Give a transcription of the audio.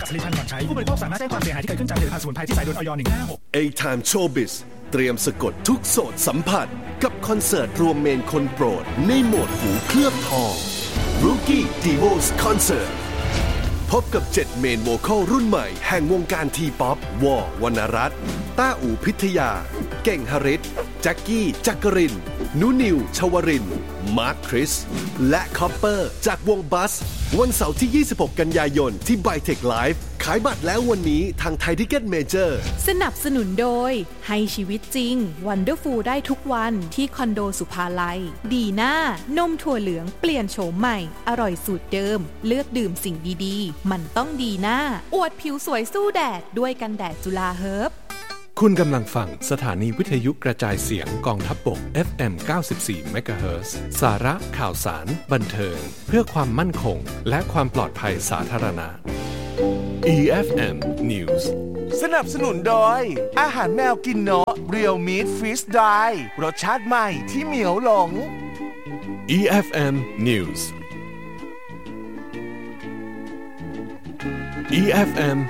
ผลิตภัณฑ์ก่อนใช้ผู้บริโภคสามารถแจ้งความเสียหายที่เกิดขึ้นจากผลิตภัณฑ์สมุนไพรที่ใส่โดย อย. 156 A-Time Showbiz เตรียมสะกดทุกโสตสัมผัสกับคอนเสิร์ตรวมเมนคนโปรดในโหมดหูเคลือบทอง Rookie Divos Concert พบกับ7เมนโวคอลรุ่นใหม่แห่งวงการทีป๊อปวอวรรณรัตน์ต้าอู่พิทยาเก่งหฤทธิ์แจ็คกี้จักรินทร์นุนิวชวรินทร์มาร์คคริสและคอปเปอร์จากวงบัสวันเสาร์ที่26กันยายนที่ Bytech Live ขายบัตรแล้ววันนี้ทางไทยทิกเก็ตเมเจอร์สนับสนุนโดยให้ชีวิตจริง Wonderful ได้ทุกวันที่คอนโดสุภาลัยดีน่านมถั่วเหลืองเปลี่ยนโฉมใหม่อร่อยสูตรเดิมเลือกดื่มสิ่งดีๆมันต้องดีน่าอวดผิวสวยสู้แดดด้วยกันแดดจุฬาเฮิร์บคุณกำลังฟังสถานีวิทยุกระจายเสียงกองทัพบก FM 94 MHz สาระข่าวสารบันเทิงเพื่อความมั่นคงและความปลอดภัยสาธารณะ EFM News สนับสนุนโดยอาหารแมวกินเนาะ Real Meat Freeze Dry รสชาติใหม่ที่เหมียวหลง EFM News EFM